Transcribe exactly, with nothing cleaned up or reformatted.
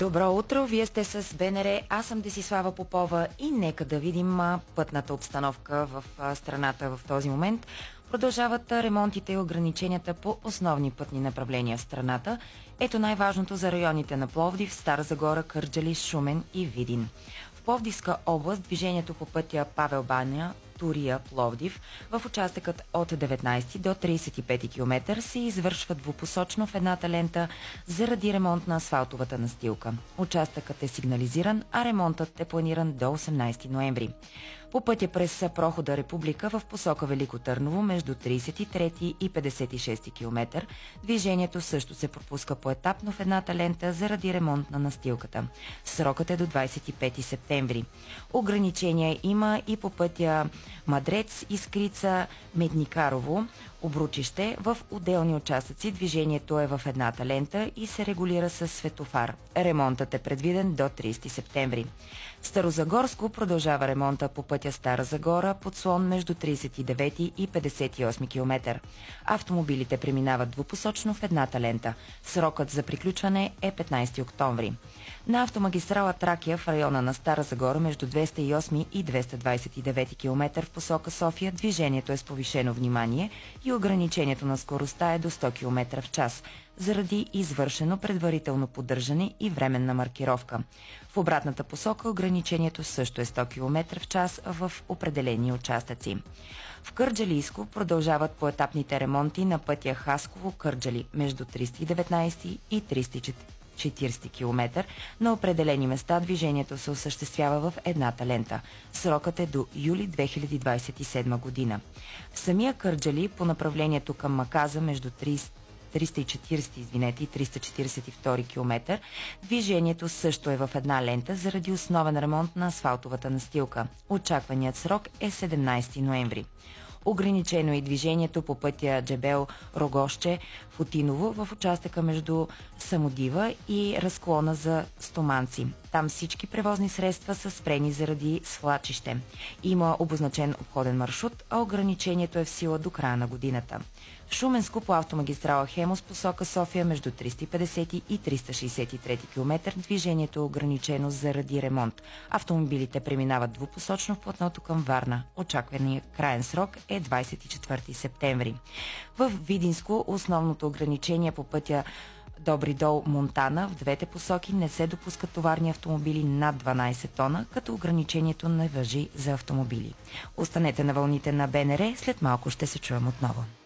Добро утро, вие сте с БНР, аз съм Десислава Попова и нека да видим пътната обстановка в страната в този момент. Продължават ремонтите и ограниченията по основни пътни направления в страната. Ето най-важното за районите на Пловдив, Стара Загора, Кърджали, Шумен и Видин. В Пловдивска област движението по пътя Павел баня, Турия, Пловдив, в участъкът от деветнайсети до трийсет и пети километър се извършва двупосочно в едната лента заради ремонт на асфалтовата настилка. Участъкът е сигнализиран, а ремонтът е планиран до осемнайсети ноември. По пътя през прохода Република в посока Велико Търново между трийсет и трети и петдесет и шести километър движението също се пропуска поетапно в едната лента заради ремонт на настилката. Срокът е до двайсет и пети септември. Ограничения има и по пътя Мадрец, Искрица, Медникарово, Обручище. В отделни участъци движението е в едната лента и се регулира с светофар. Ремонтът е предвиден до трийсети септември. В Старозагорско продължава ремонта по пътя Стара Загора, подслон между трийсет и девети и петдесет и осми километър. Автомобилите преминават двупосочно в едната лента. Срокът за приключване е петнайсети октомври. На автомагистрала Тракия в района на Стара Загора между двеста и осми и двеста двайсет и девети километър в посока София движението е с повишено внимание и ограничението на скоростта е до сто километра в час заради извършено предварително поддържане и временна маркировка. В обратната посока ограничението също е сто километра в час в определени участъци. В Кърджалийско продължават поетапните ремонти на пътя Хасково-Кърджали между триста и деветнайсети и триста и четирийсети километър. На определени места движението се осъществява в едната лента. Срокът е до юли две хиляди двайсет и седма година. В самия Кърджали по направлението към Маказа между триста и четирийсети извинете, и триста четирийсет и втори километър движението също е в една лента заради основен ремонт на асфалтовата настилка. Очакваният срок е седемнайсети ноември. Ограничено е движението по пътя Джебел-Рогозче в Отиново в участъка между Самодива и разклона за Стоманци. Там всички превозни средства са спрени заради свлачище. Има обозначен обходен маршрут, а ограничението е в сила до края на годината. В Шуменско по автомагистрала Хемус посока София между триста и петдесети и триста шейсет и трети километър движението е ограничено заради ремонт. Автомобилите преминават двупосочно в платното към Варна. Очакваният краен срок е двайсет и четвърти септември. В Видинско основното ограничение по пътя Добри дол Монтана в двете посоки не се допускат товарни автомобили над дванайсет тона, като ограничението не важи за автомобили. Останете на вълните на БНР, след малко ще се чуем отново.